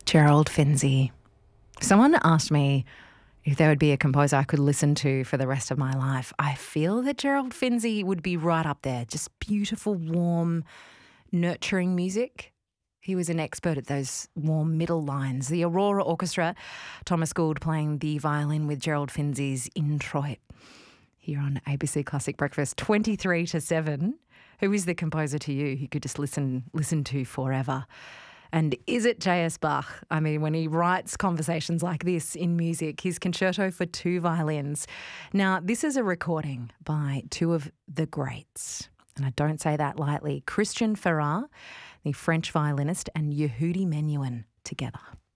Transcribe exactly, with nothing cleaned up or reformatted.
Gerald Finzi. Someone asked me if there would be a composer I could listen to for the rest of my life. I feel that Gerald Finzi would be right up there. Just beautiful, warm, nurturing music. He was an expert at those warm middle lines. The Aurora Orchestra, Thomas Gould playing the violin with Gerald Finzi's Introit. Here on A B C Classic Breakfast, twenty-three to seven. Who is the composer to you you could just listen listen to forever? And is it J S Bach? I mean, when he writes conversations like this in music, his concerto for two violins. Now, this is a recording by two of the greats, and I don't say that lightly. Christian Ferrer, the French violinist, and Yehudi Menuhin together.